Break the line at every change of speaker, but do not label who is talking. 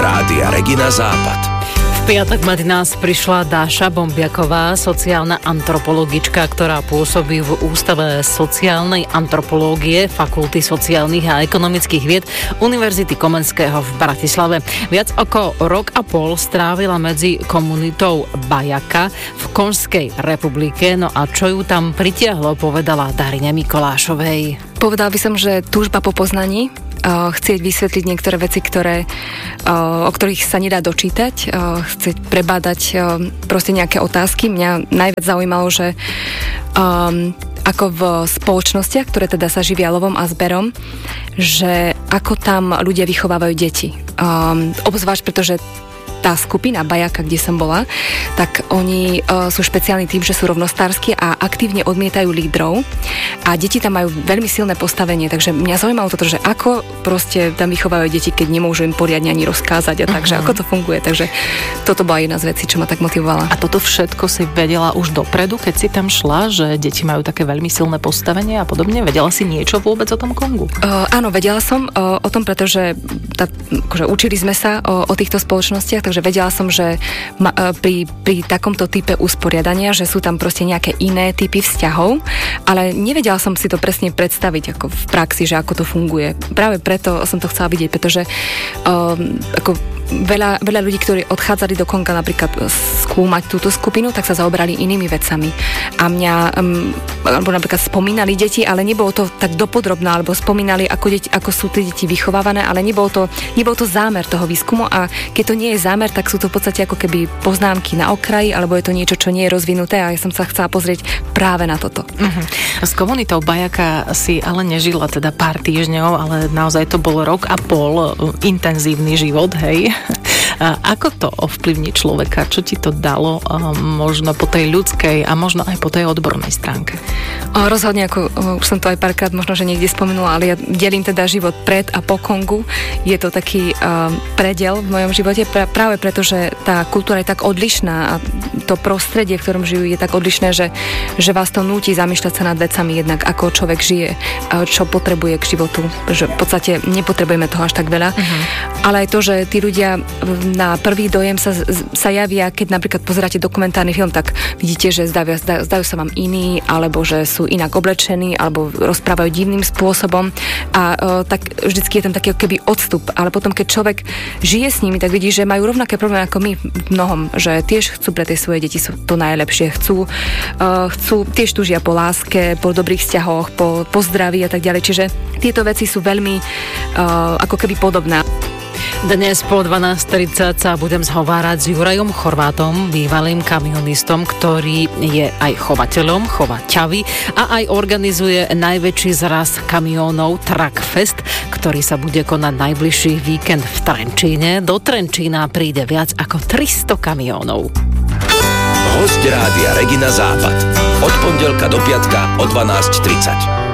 Rádia Regina Západ.
V piatok medzi nás prišla Dáša Bombiaková, sociálna antropologička, ktorá pôsobí v Ústave sociálnej antropológie Fakulty sociálnych a ekonomických vied Univerzity Komenského v Bratislave. Viac ako rok a pol strávila medzi komunitou Bajaka v Konžskej republike. No a čo ju tam pritiahlo, povedala Darine Mikolášovej.
Povedal by som, že túžba po poznaní, chcieť vysvetliť niektoré veci, o ktorých sa nedá dočítať, chcieť prebádať proste nejaké otázky. Mňa najviac zaujímalo, že ako v spoločnostiach, ktoré teda sa živia lovom a zberom, že ako tam ľudia vychovávajú deti. Obzvlášť, pretože tá skupina Bajaka, kde som bola, tak oni sú špeciálni tým, že sú rovnostárski a aktívne odmietajú lídrov a deti tam majú veľmi silné postavenie, takže mňa zaujímalo toto, že ako proste tam vychovajú deti, keď nemôžu im poriadne ani rozkázať a takže ako to funguje, takže toto bola jedna z vecí, čo ma tak motivovala.
A toto všetko si vedela už dopredu, keď si tam šla, že deti majú také veľmi silné postavenie a podobne? Vedela si niečo vôbec o tom Kongu?
Áno, vedela som o tom, pretože akože učili sme sa o týchto spoločnostiach, takže vedela som, že pri takomto type usporiadania, že sú tam proste nejaké iné typy vzťahov, ale nevedela som si to presne predstaviť ako v praxi, že ako to funguje. Práve preto som to chcela vidieť, pretože ako veľa ľudí, ktorí odchádzali do Konga napríklad skúmať túto skupinu, tak sa zaoberali inými vecami. A mňa, alebo napríklad spomínali deti, ale nebolo to tak dopodrobná, alebo spomínali, ako sú tie deti vychovávané, ale nebol to zámer toho výskumu a keď to nie je zámer, tak sú to v podstate ako keby poznámky na okraji, alebo je to niečo, čo nie je rozvinuté a ja som sa chcela pozrieť práve na toto.
S komunitou Bajaka si ale nežila teda pár týždňov, ale naozaj to bol rok a pol intenzívny život, hej? A ako to ovplyvní človeka? Čo ti to dalo možno po tej ľudskej a možno aj po tej odbornej stránke?
Rozhodne, ako už som to aj párkrát možno, že niekde spomenula, ale ja delím teda život pred a po Kongu. Je to taký prediel v mojom živote práve preto, že tá kultúra je tak odlišná a to prostredie, v ktorom žijú, je tak odlišné, že vás to núti zamýšľať sa nad vecami jednak, ako človek žije, čo potrebuje k životu. Že v podstate nepotrebujeme toho až tak veľa. Ale aj to, že tí ľudia na prvý dojem sa javia, keď napríklad pozeráte dokumentárny film, tak vidíte, že zdajú sa vám iní, alebo že sú inak oblečení, alebo rozprávajú divným spôsobom a tak vždycky je tam taký keby odstup, ale potom keď človek žije s nimi, tak vidí, že majú rovnaké problémy ako my v mnohom, že tiež chcú pre tie svoje deti to najlepšie, chcú tiež túžia po láske, po dobrých vzťahoch, po zdraví a tak ďalej, čiže tieto veci sú veľmi ako keby podobné.
Dnes po 12:30 sa budem zhovárať s Jurajom Chorvátom, bývalým kamionistom, ktorý je aj chovateľom, chová ťavy a aj organizuje najväčší zraz kamiónov Truckfest, ktorý sa bude konať najbližší víkend v Trenčíne. Do Trenčína príde viac ako 300 kamiónov.
Hosť Rádia Regina Západ. Od pondelka do piatka o 12:30.